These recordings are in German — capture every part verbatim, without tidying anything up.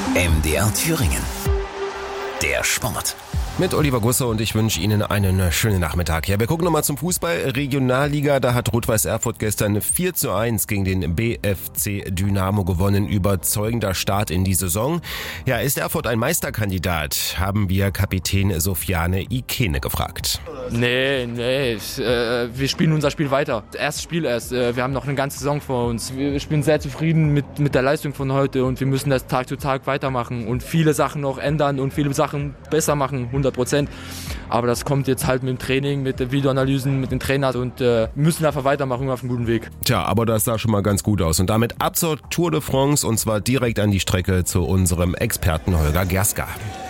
M D R Thüringen. Der Sport. Mit Oliver Gusser und ich wünsche Ihnen einen schönen Nachmittag. Ja, wir gucken nochmal zum Fußball. Regionalliga, da hat Rot-Weiß Erfurt gestern vier zu eins gegen den B F C Dynamo gewonnen. Überzeugender Start in die Saison. Ja, ist Erfurt ein Meisterkandidat? Haben wir Kapitän Sofiane Ikene gefragt. Nee, nee, äh, wir spielen unser Spiel weiter. Erstes Spiel erst, äh, wir haben noch eine ganze Saison vor uns. Wir spielen sehr zufrieden mit, mit der Leistung von heute und wir müssen das Tag zu Tag weitermachen und viele Sachen noch ändern und viele Sachen besser machen, hundert Prozent. Aber das kommt jetzt halt mit dem Training, mit den Videoanalysen, mit den Trainern und äh, müssen einfach weitermachen auf einem guten Weg. Tja, aber das sah schon mal ganz gut aus. Und damit ab zur Tour de France und zwar direkt an die Strecke zu unserem Experten Holger Gerska.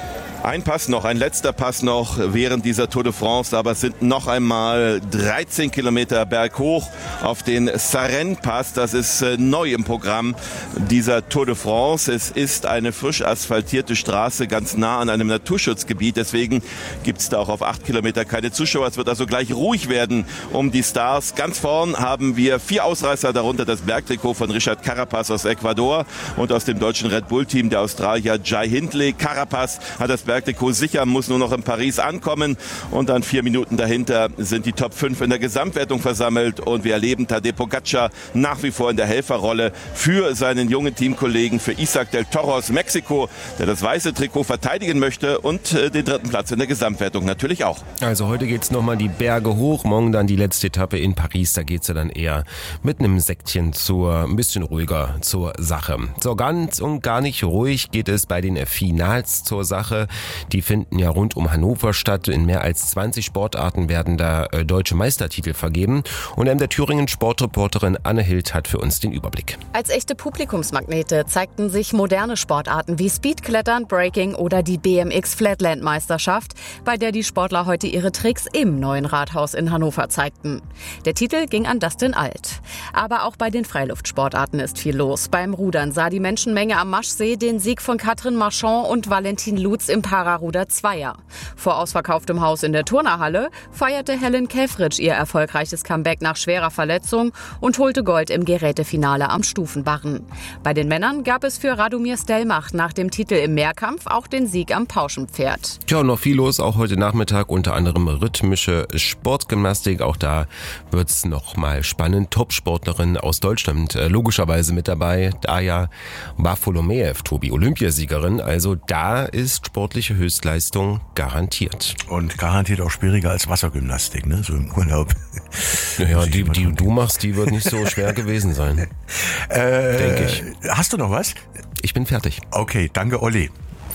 Ein Pass noch, ein letzter Pass noch während dieser Tour de France, aber es sind noch einmal dreizehn Kilometer berghoch auf den Sarenne-Pass. Das ist äh, neu im Programm dieser Tour de France. Es ist eine frisch asphaltierte Straße ganz nah an einem Naturschutzgebiet. Deswegen gibt es da auch auf acht Kilometer keine Zuschauer. Es wird also gleich ruhig werden um die Stars. Ganz vorn haben wir vier Ausreißer, darunter das Bergtrikot von Richard Carapaz aus Ecuador und aus dem deutschen Red Bull-Team der Australier Jai Hindley. Carapaz hat das Bergtrikot sicher, muss nur noch in Paris ankommen und dann vier Minuten dahinter sind die Top fünf in der Gesamtwertung versammelt und wir erleben Tadej Pogačar nach wie vor in der Helferrolle für seinen jungen Teamkollegen, für Isaac del Toro aus Mexiko, der das weiße Trikot verteidigen möchte und äh, den dritten Platz in der Gesamtwertung natürlich auch. Also heute geht's nochmal die Berge hoch, morgen dann die letzte Etappe in Paris, da geht's ja dann eher mit einem Säckchen zur, ein bisschen ruhiger zur Sache. So ganz und gar nicht ruhig geht es bei den Finals zur Sache. Die finden ja rund um Hannover statt. In mehr als zwanzig Sportarten werden da äh, deutsche Meistertitel vergeben. Und M D R Thüringen Sportreporterin Anne Hild hat für uns den Überblick. Als echte Publikumsmagnete zeigten sich moderne Sportarten wie Speedklettern, Breaking oder die B M X Flatland Meisterschaft, bei der die Sportler heute ihre Tricks im neuen Rathaus in Hannover zeigten. Der Titel ging an Dustin Alt. Aber auch bei den Freiluftsportarten ist viel los. Beim Rudern sah die Menschenmenge am Maschsee den Sieg von Katrin Marchand und Valentin Lutz im Pararuder Zweier. Vor ausverkauftem Haus in der Turnerhalle feierte Helen Käfritsch ihr erfolgreiches Comeback nach schwerer Verletzung und holte Gold im Gerätefinale am Stufenbarren. Bei den Männern gab es für Radomir Stelmach nach dem Titel im Mehrkampf auch den Sieg am Pauschenpferd. Tja, und noch viel los, auch heute Nachmittag, unter anderem rhythmische Sportgymnastik. Auch da wird's noch mal spannend. Top-Sportlerin aus Deutschland äh, logischerweise mit dabei. Daja Bartholomeev, Tobi, Olympiasiegerin. Also da ist sportliche Höchstleistung garantiert. Und garantiert auch schwieriger als Wassergymnastik, ne? So im Urlaub. Naja, die, die du machst, die wird nicht so schwer gewesen sein. Äh, denke ich. Hast du noch was? Ich bin fertig. Okay, danke Olli.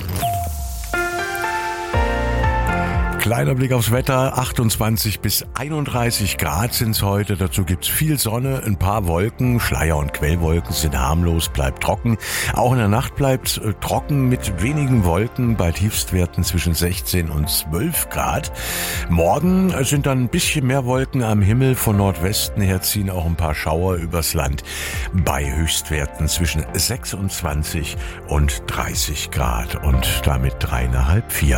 Kleiner Blick aufs Wetter, achtundzwanzig bis einunddreißig Grad sind's heute. Dazu gibt's viel Sonne, ein paar Wolken, Schleier- und Quellwolken sind harmlos, bleibt trocken. Auch in der Nacht bleibt's äh, trocken mit wenigen Wolken bei Tiefstwerten zwischen sechzehn und zwölf Grad. Morgen sind dann ein bisschen mehr Wolken am Himmel. Von Nordwesten her ziehen auch ein paar Schauer übers Land bei Höchstwerten zwischen sechsundzwanzig und dreißig Grad und damit dreieinhalb, vier.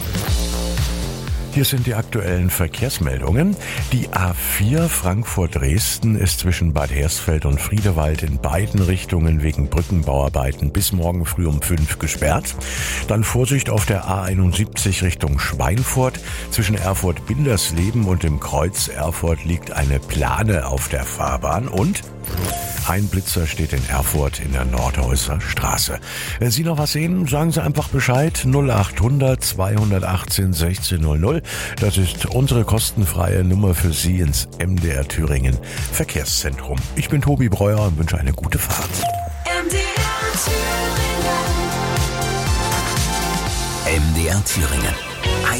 Hier sind die aktuellen Verkehrsmeldungen. Die A vier Frankfurt-Dresden ist zwischen Bad Hersfeld und Friedewald in beiden Richtungen wegen Brückenbauarbeiten bis morgen früh um fünf gesperrt. Dann Vorsicht auf der A einundsiebzig Richtung Schweinfurt. Zwischen Erfurt-Bindersleben und dem Kreuz Erfurt liegt eine Plane auf der Fahrbahn und ein Blitzer steht in Erfurt in der Nordhäuser Straße. Wenn Sie noch was sehen, sagen Sie einfach Bescheid. null acht hundert zweihundertachtzehn sechzehnhundert. Das ist unsere kostenfreie Nummer für Sie ins M D R Thüringen Verkehrszentrum. Ich bin Tobi Breuer und wünsche eine gute Fahrt. M D R Thüringen. M D R Thüringen.